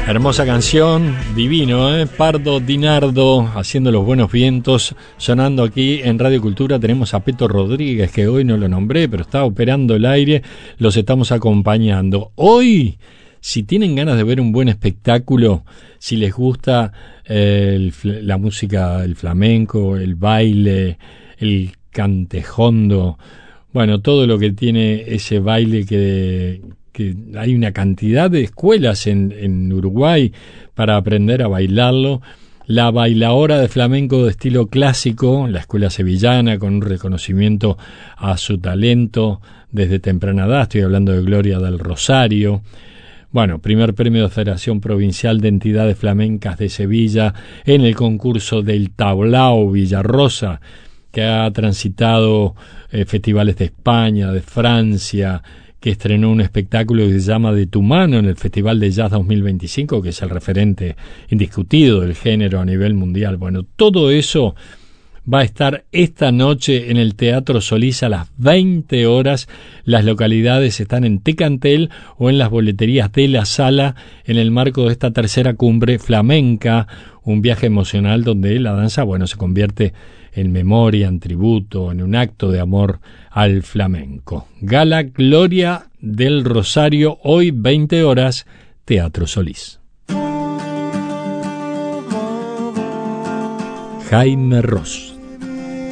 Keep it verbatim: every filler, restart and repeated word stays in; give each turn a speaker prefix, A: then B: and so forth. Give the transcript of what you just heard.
A: Hermosa canción, divino, ¿eh? Pardo Di Nardo haciendo los buenos vientos, sonando aquí en Radio Cultura. Tenemos a Peto Rodríguez, que hoy no lo nombré, pero está operando el aire, los estamos acompañando. Hoy, si tienen ganas de ver un buen espectáculo, si les gusta eh, el, la música, el flamenco, el baile, el cantejondo, bueno, todo lo que tiene ese baile que... que hay una cantidad de escuelas en, en Uruguay para aprender a bailarlo. La bailaora de flamenco de estilo clásico, la escuela sevillana, con un reconocimiento a su talento desde temprana edad, estoy hablando de Gloria del Rosario. Bueno, primer premio de Federación Provincial de Entidades Flamencas de Sevilla en el concurso del Tablao Villarrosa, que ha transitado eh, festivales de España, de Francia, que estrenó un espectáculo que se llama De tu mano en el Festival de Jazz dos mil veinticinco, que es el referente indiscutido del género a nivel mundial. Bueno, todo eso va a estar esta noche en el Teatro Solís a las veinte horas. Las localidades están en Tecantel o en las boleterías de la sala, en el marco de esta tercera cumbre flamenca, un viaje emocional donde la danza, bueno, se convierte en memoria, en tributo, en un acto de amor al flamenco. Gala Gloria del Rosario, hoy veinte horas, Teatro Solís. Jaime Ross.